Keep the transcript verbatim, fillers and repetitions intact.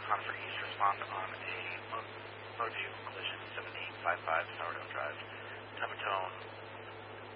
Conifer East, respond on a motor vehicle collision, seven eight five five Sourdough Drive. Time of tone